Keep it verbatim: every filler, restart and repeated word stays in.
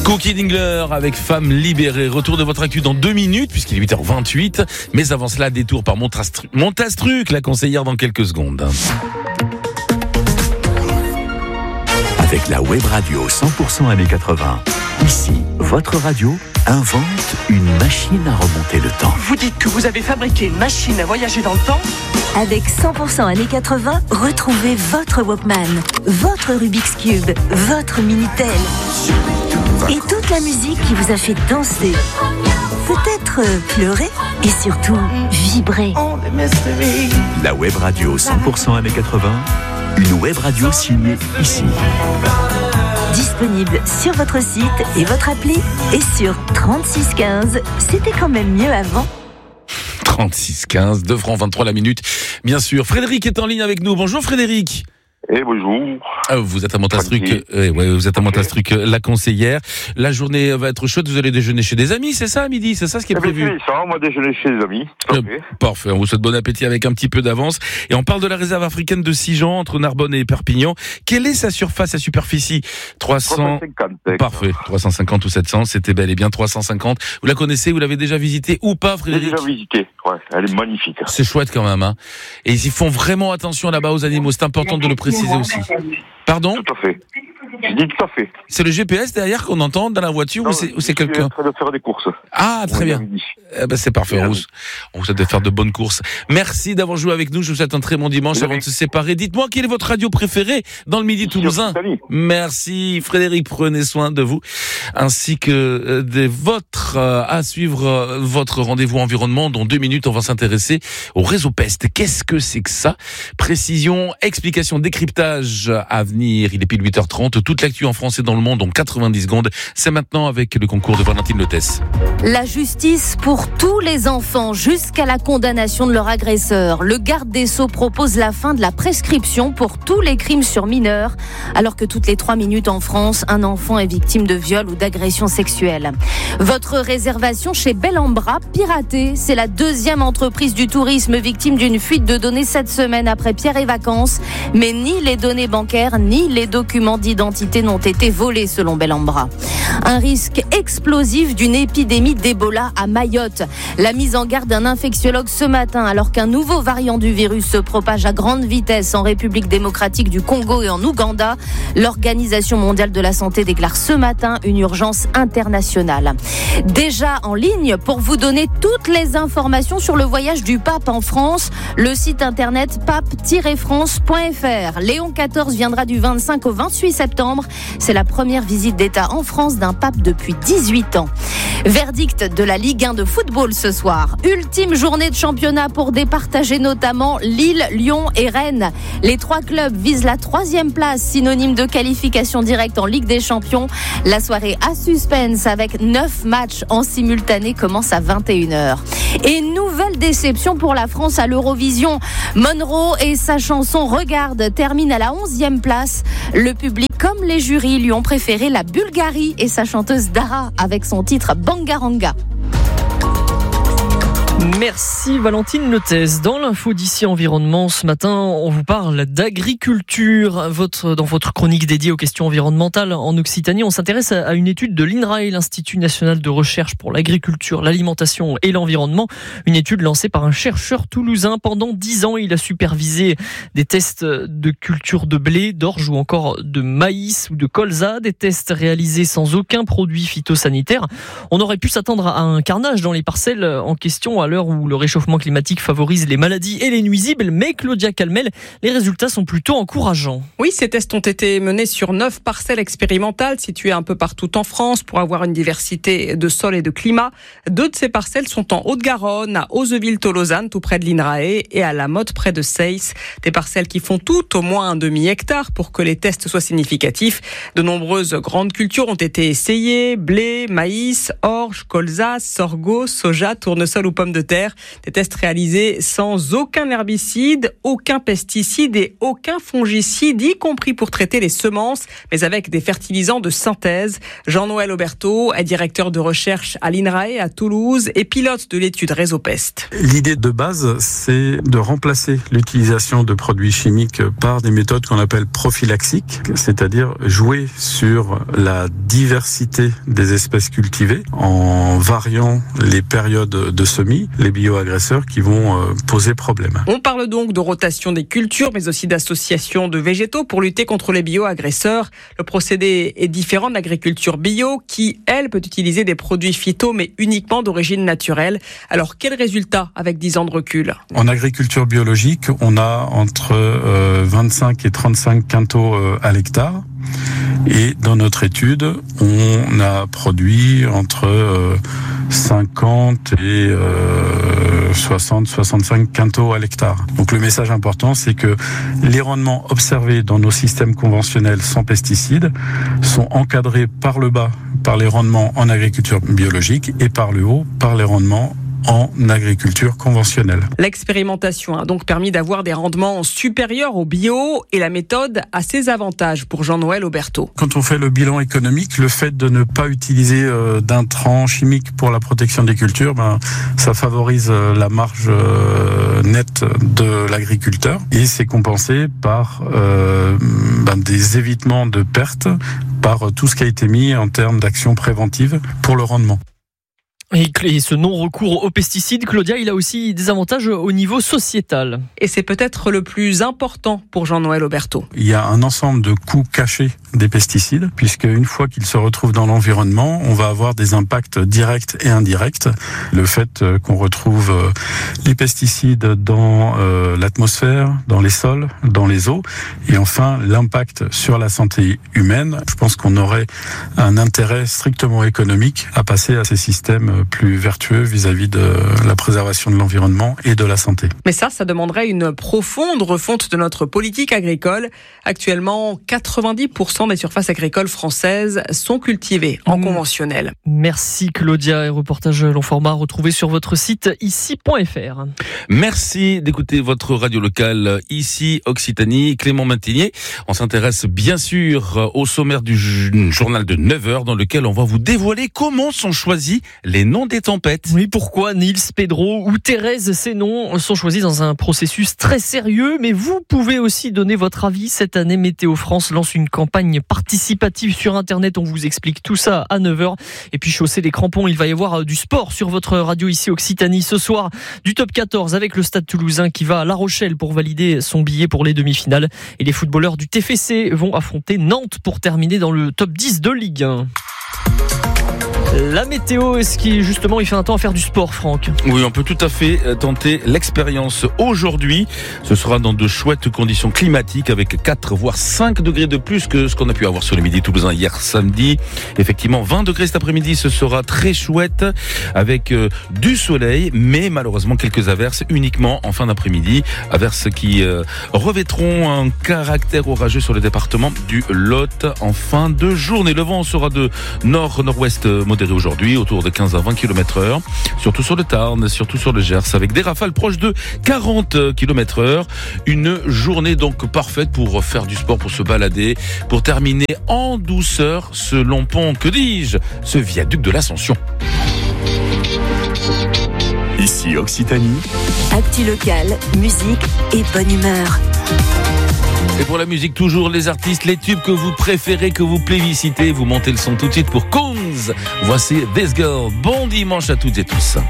Cookie Dingler avec Femme libérée. Retour de votre actu dans deux minutes puisqu'il est huit heures vingt-huit. Mais avant cela, détour par Montastruc, Montastruc, la conseillère dans quelques secondes. Avec la web radio cent pour cent années quatre-vingts. Ici, votre radio invente une machine à remonter le temps. Vous dites que vous avez fabriqué une machine à voyager dans le temps ? Avec cent pour cent années quatre-vingts, retrouvez votre Walkman, votre Rubik's Cube, votre Minitel. Et toute la musique qui vous a fait danser, peut-être pleurer et surtout vibrer. La web radio cent pour cent années quatre-vingts, une web radio signée ici. Disponible sur votre site et votre appli et sur trente-six quinze. C'était quand même mieux avant. trente-six quinze, deux francs vingt-trois la minute. Bien sûr, Frédéric est en ligne avec nous. Bonjour Frédéric. Eh bonjour. Ah, vous êtes à Montastruc, euh, ouais, vous êtes à Montastruc, euh, la conseillère. La journée va être chouette. Vous allez déjeuner chez des amis, c'est ça à midi, c'est ça ce qui est eh prévu. C'est ça, moi déjeuner chez des amis. Euh, parfait. On vous souhaite bon appétit avec un petit peu d'avance. Et on parle de la réserve africaine de Sijan entre Narbonne et Perpignan. Quelle est sa surface, sa superficie? trois cents. trois cent cinquante. Parfait. trois cent cinquante ou sept cents. C'était bel et bien trois cent cinquante. Vous la connaissez? Vous l'avez déjà visitée ou pas, Frédéric? J'ai déjà visité. Ouais, elle est magnifique. C'est chouette quand même, hein. Et ils y font vraiment attention là-bas aux animaux. C'est important de le préciser aussi. Pardon? Tout à fait. Je dis tout à fait. C'est le G P S derrière qu'on entend dans la voiture non, ou c'est, ou c'est quelqu'un? Je suis en train de faire des courses. Ah, très bien. Eh ben, c'est parfait, Rose. On vous souhaite de faire de bonnes courses. Merci d'avoir joué avec nous. Je vous souhaite un très bon dimanche avant de se séparer. Dites-moi, quelle est votre radio préférée dans le Midi toulousain? Merci, Frédéric. Prenez soin de vous. Ainsi que de votre, à suivre votre rendez-vous environnement. Dans deux minutes, on va s'intéresser au réseau Pest. Qu'est-ce que c'est que ça? Précision, explication, décryptage à venir. Il est pile huit heures trente. Toute l'actu en France et dans le monde en quatre-vingt-dix secondes. C'est maintenant avec le concours de Valentine Lotès. La justice pour tous les enfants jusqu'à la condamnation de leur agresseur. Le garde des Sceaux propose la fin de la prescription pour tous les crimes sur mineurs, alors que toutes les trois minutes en France, un enfant est victime de viol ou d'agression sexuelle. Votre réservation chez Bellambra, piratée. C'est la deuxième entreprise du tourisme victime d'une fuite de données cette semaine après Pierre et Vacances. Mais ni les données bancaires, ni les documents d'identité n'ont été volés selon Bellambra. Un risque explosif d'une épidémie d'Ebola à Mayotte. La mise en garde d'un infectiologue ce matin alors qu'un nouveau variant du virus se propage à grande vitesse en République démocratique du Congo et en Ouganda. L'Organisation mondiale de la santé déclare ce matin une urgence internationale. Déjà en ligne pour vous donner toutes les informations sur le voyage du pape en France, le site internet pape tiret france point f r. Léon quatorze viendra du vingt-cinq au vingt-huit septembre. C'est la première visite d'État en France d'un pape depuis dix-huit ans. Verdict de la Ligue un de football ce soir. Ultime journée de championnat pour départager notamment Lille, Lyon et Rennes. Les trois clubs visent la troisième place, synonyme de qualification directe en Ligue des Champions. La soirée à suspense avec neuf matchs en simultané commence à vingt et une heures. Et nouvelle déception pour la France à l'Eurovision. Monroe et sa chanson Regarde termine à la onzième place. Le public comme les jurys lui ont préféré la Bulgarie et sa chanteuse Dara avec son titre Bangaranga. Merci Valentine Lotès. Dans l'info d'ici environnement, ce matin, on vous parle d'agriculture. Votre, dans votre chronique dédiée aux questions environnementales en Occitanie, on s'intéresse à une étude de l'I N R A E, l'Institut national de recherche pour l'agriculture, l'alimentation et l'environnement. Une étude lancée par un chercheur toulousain. Pendant dix ans, il a supervisé des tests de culture de blé, d'orge ou encore de maïs ou de colza. Des tests réalisés sans aucun produit phytosanitaire. On aurait pu s'attendre à un carnage dans les parcelles en question à l'heure où le réchauffement climatique favorise les maladies et les nuisibles, mais Claudia Calmel, les résultats sont plutôt encourageants. Oui, ces tests ont été menés sur neuf parcelles expérimentales situées un peu partout en France pour avoir une diversité de sol et de climat. Deux de ces parcelles sont en Haute-Garonne, à Ozeville-Tolosane, tout près de l'I N R A E, et à La Motte, près de Seyss. Des parcelles qui font toutes au moins un demi-hectare pour que les tests soient significatifs. De nombreuses grandes cultures ont été essayées, blé, maïs, orge, colza, sorgho, soja, tournesol ou pommes de de terre. Des tests réalisés sans aucun herbicide, aucun pesticide et aucun fongicide, y compris pour traiter les semences, mais avec des fertilisants de synthèse. Jean-Noël Auberteau est directeur de recherche à l'INRAE à Toulouse et pilote de l'étude Réseau Pest. L'idée de base, c'est de remplacer l'utilisation de produits chimiques par des méthodes qu'on appelle prophylaxiques, c'est-à-dire jouer sur la diversité des espèces cultivées en variant les périodes de semis, les bioagresseurs qui vont poser problème. On parle donc de rotation des cultures, mais aussi d'association de végétaux pour lutter contre les bioagresseurs. Le procédé est différent de l'agriculture bio qui, elle, peut utiliser des produits phyto, mais uniquement d'origine naturelle. Alors, quel résultat avec dix ans de recul ? En agriculture biologique, on a entre euh, vingt-cinq et trente-cinq quintaux euh, à l'hectare. Et dans notre étude, on a produit entre euh, cinquante et euh, soixante, soixante-cinq quintaux à l'hectare. Donc le message important, c'est que les rendements observés dans nos systèmes conventionnels sans pesticides sont encadrés par le bas par les rendements en agriculture biologique et par le haut par les rendements en agriculture conventionnelle. L'expérimentation a donc permis d'avoir des rendements supérieurs au bio et la méthode a ses avantages pour Jean-Noël Auberteau. Quand on fait le bilan économique, le fait de ne pas utiliser euh, d'intrants chimiques pour la protection des cultures, ben, ça favorise euh, la marge euh, nette de l'agriculteur et c'est compensé par euh, ben, des évitements de pertes, par tout ce qui a été mis en termes d'actions préventives pour le rendement. Et ce non-recours aux pesticides, Claudia, il a aussi des avantages au niveau sociétal. Et c'est peut-être le plus important pour Jean-Noël Auberteau. Il y a un ensemble de coûts cachés des pesticides, puisque une fois qu'ils se retrouvent dans l'environnement, on va avoir des impacts directs et indirects. Le fait qu'on retrouve les pesticides dans euh, l'atmosphère, dans les sols, dans les eaux, et enfin l'impact sur la santé humaine. Je pense qu'on aurait un intérêt strictement économique à passer à ces systèmes plus vertueux vis-à-vis de la préservation de l'environnement et de la santé. Mais ça, ça demanderait une profonde refonte de notre politique agricole. Actuellement, quatre-vingt-dix pour cent des surfaces agricoles françaises sont cultivées en mmh. conventionnel. Merci Claudia, et reportage long format retrouvé sur votre site ici point f r. Merci d'écouter votre radio locale ici Occitanie. Clément Mantinier, on s'intéresse bien sûr au sommaire du journal de neuf heures dans lequel on va vous dévoiler comment sont choisis les noms des tempêtes. Oui, pourquoi Niels, Pedro ou Thérèse, ces noms sont choisis dans un processus très sérieux, mais vous pouvez aussi donner votre avis. Cette année, Météo France lance une campagne participative sur Internet. On vous explique tout ça à neuf heures. Et puis, chausser les crampons, il va y avoir du sport sur votre radio ici Occitanie. Ce soir, du top quatorze avec le Stade Toulousain qui va à La Rochelle pour valider son billet pour les demi-finales. Et les footballeurs du T F C vont affronter Nantes pour terminer dans le top dix de Ligue un. La météo, est-ce qu'il justement il fait un temps à faire du sport, Franck ? Oui, on peut tout à fait tenter l'expérience aujourd'hui. Ce sera dans de chouettes conditions climatiques avec quatre voire cinq degrés de plus que ce qu'on a pu avoir sur le Midi toulousain hier samedi. Effectivement, vingt degrés cet après-midi, ce sera très chouette avec euh, du soleil, mais malheureusement quelques averses uniquement en fin d'après-midi. Averses qui euh, revêtront un caractère orageux sur le département du Lot en fin de journée. Le vent sera de nord-nord-ouest modéré aujourd'hui, autour de quinze à vingt kilomètres heure, surtout sur le Tarn, surtout sur le Gers, avec des rafales proches de quarante kilomètres heure. Une journée donc parfaite pour faire du sport, pour se balader, pour terminer en douceur ce long pont, que dis-je, ce viaduc de l'Ascension. Ici Occitanie. Actu locale, musique et bonne humeur. Et pour la musique, toujours les artistes, les tubes que vous préférez, que vous plébiscitez. Vous montez le son tout de suite pour Kunz. Voici This Girl. Bon dimanche à toutes et tous.